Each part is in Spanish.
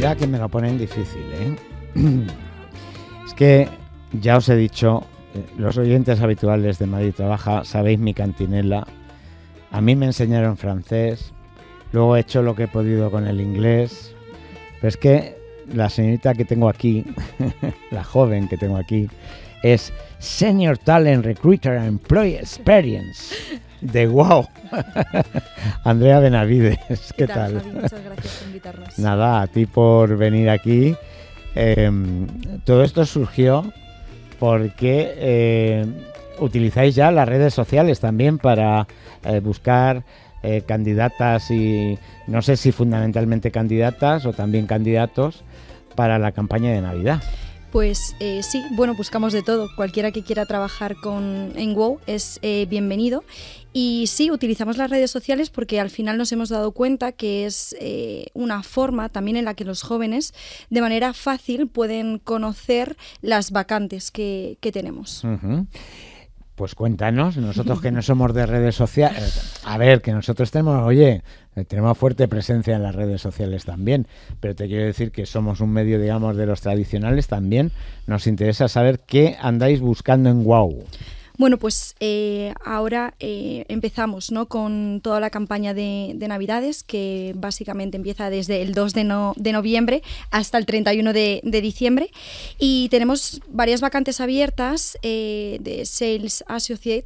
mira que me lo ponen difícil, ¿eh? Es que ya os he dicho, los oyentes habituales de Madrid Trabaja, sabéis mi cantinela. A mí me enseñaron francés, luego he hecho lo que he podido con el inglés, pero es que la señorita que tengo aquí, la joven que tengo aquí, es Senior Talent Recruiter and Employee Experience de WOW. Andrea Benavides, ¿qué tal? Javi? Muchas gracias por invitarnos. Nada, a ti por venir aquí. Todo esto surgió porque utilizáis ya las redes sociales también para buscar candidatas y no sé si fundamentalmente candidatas o también candidatos para la campaña de Navidad. Pues sí, bueno, buscamos de todo. Cualquiera que quiera trabajar en WOW es bienvenido. Y sí, utilizamos las redes sociales porque al final nos hemos dado cuenta que es una forma también en la que los jóvenes de manera fácil pueden conocer las vacantes que tenemos. Uh-huh. Pues cuéntanos, nosotros que no somos de redes sociales, a ver, que nosotros tenemos fuerte presencia en las redes sociales también, pero te quiero decir que somos un medio, digamos, de los tradicionales también. Nos interesa saber qué andáis buscando en WOW. Bueno, pues ahora empezamos, ¿no?, con toda la campaña de Navidades, que básicamente empieza desde el 2 de noviembre hasta el 31 de diciembre. Y tenemos varias vacantes abiertas de Sales Associate.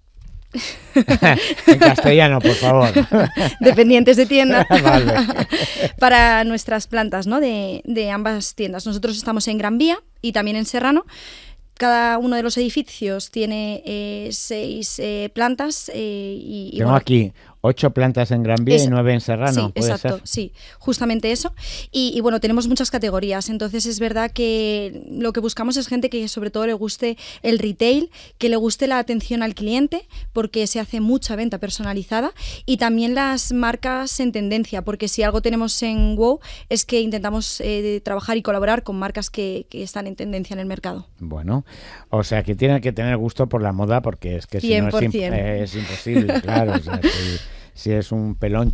En castellano, por favor. Dependientes de tienda. Vale. Para nuestras plantas, ¿no?, de ambas tiendas. Nosotros estamos en Gran Vía y también en Serrano. Cada uno de los edificios tiene 6 plantas. Tengo bueno, aquí 8 plantas en Gran Vía y 9 en Serrano. Sí, exacto, sí, justamente eso. Y bueno, tenemos muchas categorías, entonces es verdad que lo que buscamos es gente que sobre todo le guste el retail, que le guste la atención al cliente, porque se hace mucha venta personalizada, y también las marcas en tendencia, porque si algo tenemos en WOW es que intentamos trabajar y colaborar con marcas que están en tendencia en el mercado. Bueno, o sea que tienen que tener gusto por la moda, porque es que si no es imposible, claro. O sea, si es un pelón